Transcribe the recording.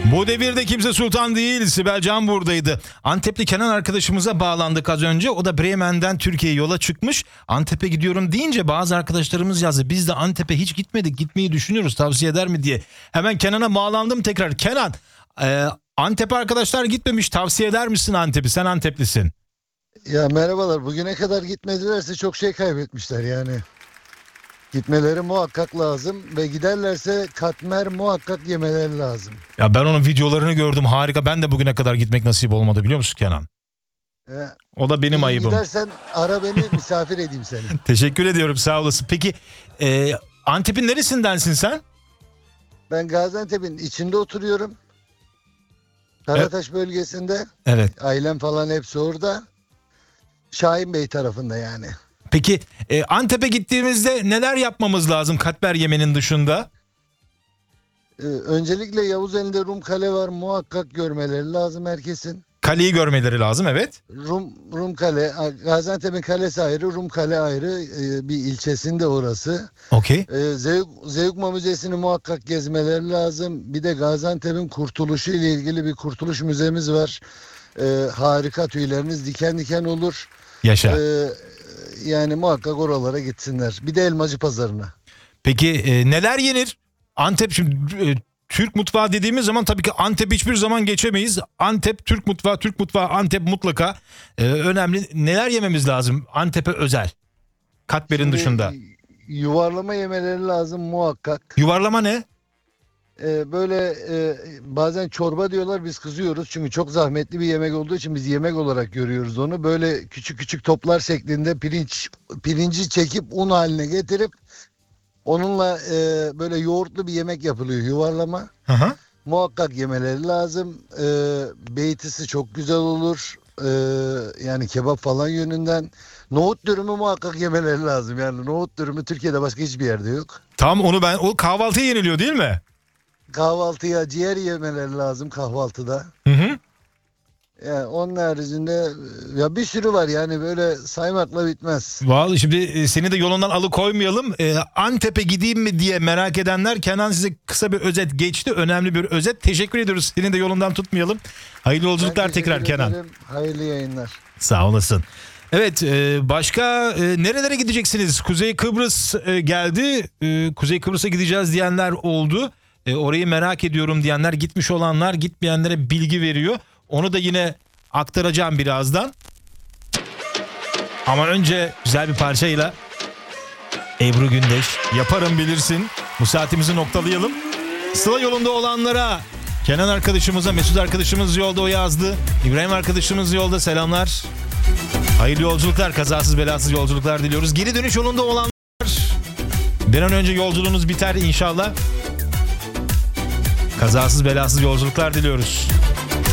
Bu devirde kimse sultan değil. Sibel Can buradaydı. Antepli Kenan arkadaşımıza bağlandık az önce. O da Bremen'den Türkiye'ye yola çıkmış. Antep'e gidiyorum deyince bazı arkadaşlarımız yazdı. Biz de Antep'e hiç gitmedik. Gitmeyi düşünüyoruz. Tavsiye eder mi diye. Hemen Kenan'a bağlandım tekrar. Kenan, Antep'e arkadaşlar gitmemiş. Tavsiye eder misin Antep'i? Sen Anteplisin. Ya merhabalar. Bugüne kadar gitmedilerse çok şey kaybetmişler yani. Gitmeleri muhakkak lazım ve giderlerse katmer muhakkak yemeleri lazım. Ya ben onun videolarını gördüm. Harika. Ben de bugüne kadar gitmek nasip olmadı biliyor musun Kenan? O da benim ayıbım. Gidersen ara beni, misafir edeyim seni. Teşekkür ediyorum, sağ olasın. Peki Antep'in neresindensin sen? Ben Gaziantep'in içinde oturuyorum. Karataş bölgesinde. Evet. Ailem falan hepsi orada. Şahin Bey tarafında yani. Peki Antep'e gittiğimizde neler yapmamız lazım katmer yemenin dışında? Öncelikle Yavuzeli'nde Rum Kale var. Muhakkak görmeleri lazım herkesin. Kaleyi görmeleri lazım, evet. Rum Kale, Gaziantep'in kalesi ayrı, Rum Kale ayrı, bir ilçesinde orası. Okey. Zeugma Müzesi'ni muhakkak gezmeleri lazım. Bir de Gaziantep'in kurtuluşu ile ilgili bir kurtuluş müzemiz var. Harika, tüyleriniz diken diken olur. Yaşa. Yani muhakkak oralara gitsinler. Bir de Elmacı Pazarı'na. Peki neler yenir? Antep şimdi Türk mutfağı dediğimiz zaman tabii ki Antep hiçbir zaman geçemeyiz. Antep Türk mutfağı Antep mutlaka önemli. Neler yememiz lazım Antep'e özel? Katmer'in dışında. Yuvarlama yemeleri lazım muhakkak. Yuvarlama ne? Böyle bazen çorba diyorlar, biz kızıyoruz çünkü çok zahmetli bir yemek olduğu için biz yemek olarak görüyoruz onu. Böyle küçük küçük toplar şeklinde pirinci çekip un haline getirip onunla böyle yoğurtlu bir yemek yapılıyor, yuvarlama. Hı. Muhakkak yemeleri lazım. Beytisi çok güzel olur. Yani kebap falan yönünden. Nohut dürümü muhakkak yemeleri lazım. Yani nohut dürümü Türkiye'de başka hiçbir yerde yok. Tam onu o kahvaltıya yeniliyor değil mi? Kahvaltıya ciğer yemeleri lazım kahvaltıda. Hı. Yani onun haricinde ya bir sürü var yani, böyle saymakla bitmez. Vallahi şimdi seni de yolundan alıkoymayalım. Antep'e gideyim mi diye merak edenler, Kenan size kısa bir özet geçti. Önemli bir özet. Teşekkür ediyoruz. Seni de yolundan tutmayalım. Hayırlı yolculuklar tekrar Kenan. Hayırlı yayınlar. Sağ olasın. Evet, başka nerelere gideceksiniz? Kuzey Kıbrıs geldi. Kuzey Kıbrıs'a gideceğiz diyenler oldu. Orayı merak ediyorum diyenler, gitmiş olanlar gitmeyenlere bilgi veriyor. Onu da yine aktaracağım birazdan. Ama önce güzel bir parçayla Ebru Gündeş, Yaparım Bilirsin. Bu saatimizi noktalayalım. Sıla yolunda olanlara, Kenan arkadaşımıza, Mesut arkadaşımız yolda, o yazdı. İbrahim arkadaşımız yolda, selamlar. Hayırlı yolculuklar, kazasız belasız yolculuklar diliyoruz. Geri dönüş yolunda olanlar, bir an önce yolculuğunuz biter inşallah. Kazasız belasız yolculuklar diliyoruz.